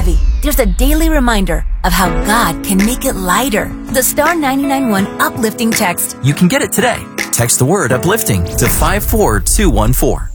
heavy, there's a daily reminder of how God can make it lighter. The Star 99.1 Uplifting Text. You can get it today. Text the word uplifting to 54214.